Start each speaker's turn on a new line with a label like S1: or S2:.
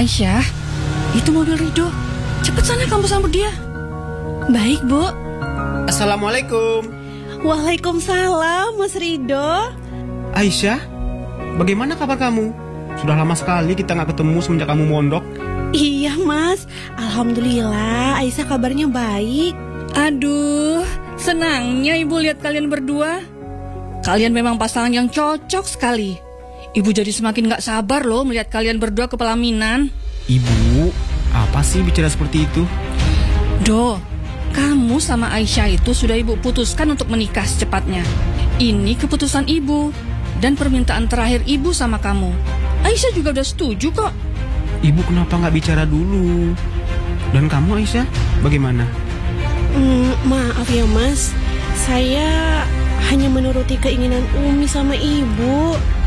S1: Aisyah, itu mobil Ridho. Cepat sana kamu sambut dia.
S2: Baik, Bu.
S3: Assalamualaikum.
S2: Waalaikumsalam, Mas Ridho.
S3: Aisyah, bagaimana kabar kamu? Sudah lama sekali kita gak ketemu semenjak kamu mondok.
S2: Iya, Mas. Alhamdulillah, Aisyah kabarnya baik.
S1: Aduh, senangnya Ibu lihat kalian berdua. Kalian memang pasangan yang cocok sekali. Ibu jadi semakin gak sabar loh melihat kalian berdua ke pelaminan.
S3: Ibu, apa sih bicara seperti itu?
S1: Do, kamu sama Aisyah itu sudah Ibu putuskan untuk menikah secepatnya. Ini keputusan Ibu dan permintaan terakhir Ibu sama kamu. Aisyah juga udah setuju kok.
S3: Ibu kenapa gak bicara dulu? Dan kamu Aisyah, bagaimana?
S2: Maaf ya, Mas. Saya hanya menuruti keinginan Umi sama Ibu.